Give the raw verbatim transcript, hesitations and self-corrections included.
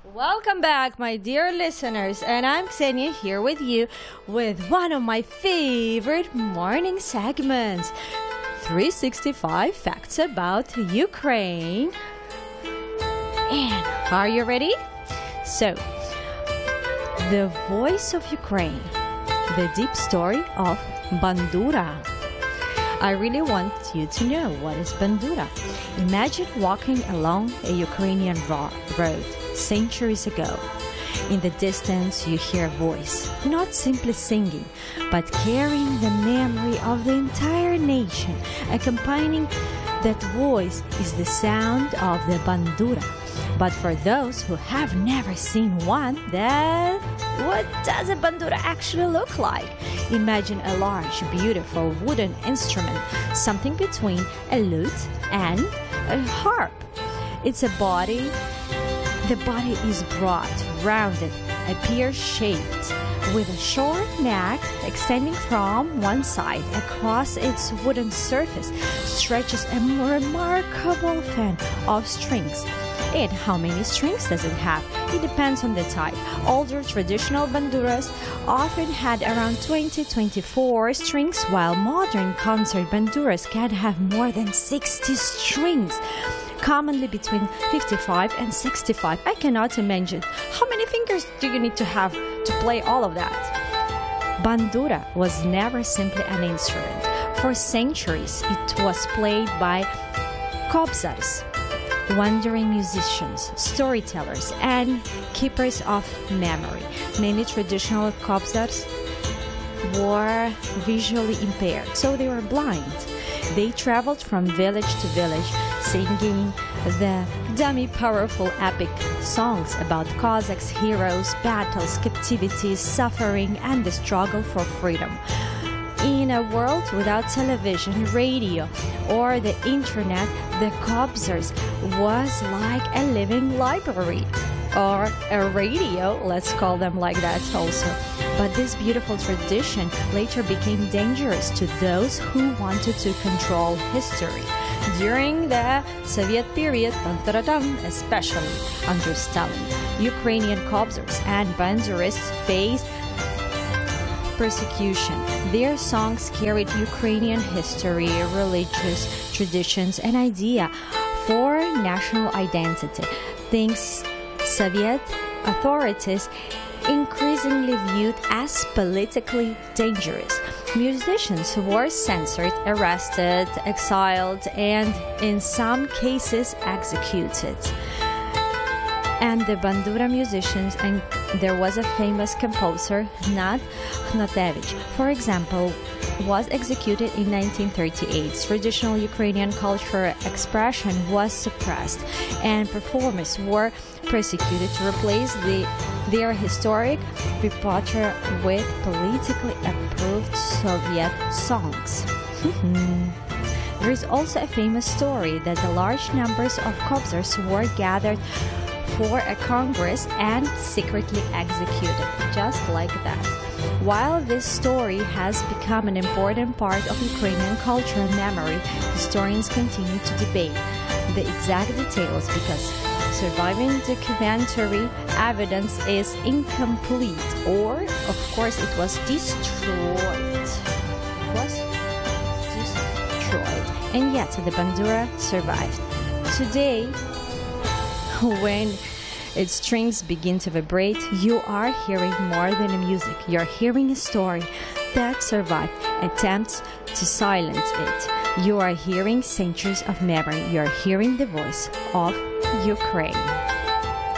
Welcome back, my dear listeners, and I'm Ksenia here with you with one of my favorite morning segments, three sixty-five Facts About Ukraine. And are you ready? So, the voice of Ukraine, the deep story of Bandura. I really want you to know what is Bandura. Imagine walking along a Ukrainian ro- road centuries ago. In the distance, you hear a voice, not simply singing, but carrying the memory of the entire nation. Accompanying that voice is the sound of the bandura. But for those who have never seen one, then what does a bandura actually look like? Imagine a large, beautiful wooden instrument, something between a lute and a harp. It's a body. The body is broad, rounded, a pear-shaped, with a short neck extending from one side across its wooden surface, stretches a remarkable fan of strings. And how many strings does it have? It depends on the type. Older traditional banduras often had around twenty to twenty-four strings, while modern concert banduras can have more than sixty strings, commonly between fifty-five and sixty-five. I cannot imagine. How many fingers do you need to have to play all of that? Bandura was never simply an instrument. For centuries, it was played by kobzars, wandering musicians, storytellers, and keepers of memory. Many traditional kobzars were visually impaired, so they were blind. They traveled from village to village, singing the dummy, powerful, epic songs about Cossacks, heroes, battles, captivity, suffering, and the struggle for freedom. In a world without television, radio, or the internet, the kobzars was like a living library, or a radio, let's call them like that also. But this beautiful tradition later became dangerous to those who wanted to control history. During the Soviet period, especially under Stalin, Ukrainian kobzars and bandurists faced persecution. Their songs carried Ukrainian history, religious traditions, and idea for national identity, things Soviet authorities increasingly viewed as politically dangerous. Musicians were censored, arrested, exiled, and in some cases executed. And the bandura musicians, and there was a famous composer, Nat Khnatevich, for example, was executed in nineteen thirty-eight. Traditional Ukrainian cultural expression was suppressed, and performers were persecuted to replace the, their historic repertoire with politically approved Soviet songs. There is also a famous story that the large numbers of kobzars were gathered for a congress and secretly executed, just like that. While this story has become an important part of Ukrainian cultural memory, historians continue to debate the exact details because surviving documentary evidence is incomplete, or, of course, it was destroyed. It was destroyed. And yet, the bandura survived. Today, when its strings begin to vibrate, you are hearing more than a music. You're hearing a story that survived attempts to silence it. You are hearing centuries of memory. You're hearing the voice of Ukraine.